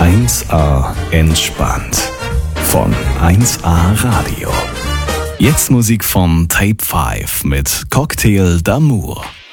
1A entspannt von 1A Radio. Jetzt Musik von Tape 5 mit Cocktail d'Amour.